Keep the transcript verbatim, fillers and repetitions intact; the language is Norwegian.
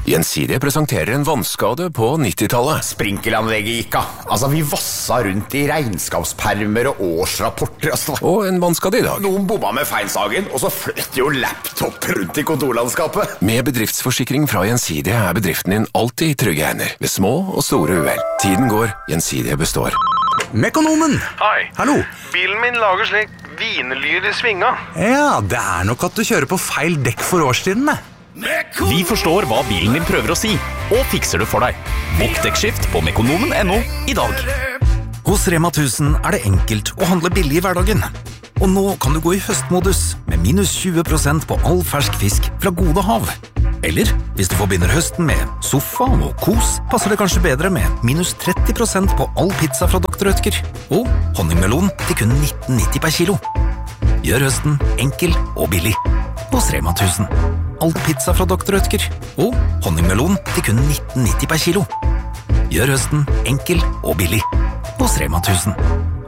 Gjensidige presenterer en vannskade på nittitallet. Sprinkelanlegget gikk av. Altså, vi vassa rundt i regnskapspermer og årsrapporter. Altså. Og en vannskade i dag. Noen bomma med feilsagen, og så fløtt jo laptop rundt i kontorlandskapet. Med bedriftsforsikring fra Gjensidige er bedriften din alltid i trygge hender, ved små og store uhell. Tiden går, Gjensidige består. Mekonomen! Hei. Hallo. Bilen min lager slik vinelyd i svinga. Ja, det er nok at du kjører på feil dekk for årstidene. Vi forstår hva bilen din prøver å si, og fikser det for deg. Bokk dekkskift på mekonomen punktum no i dag. Hos Rema tusen er det enkelt å handle billig i hverdagen. Og nå kan du gå i høstmodus med minus tjue prosent på all fersk fisk fra Gode Hav. Eller, hvis du forbinder høsten med sofa og kos, passer det kanskje bedre med minus tretti prosent på all pizza fra doktor Rødtger. Og honningmelon til kun nitten nitti per kilo. Gjør høsten enkel og billig hos Rema tusen. All pizza fra doktor Rødtger og honningmelon til kun nitten nitti per kilo. Gjør høsten enkel og billig hos Rema tusen.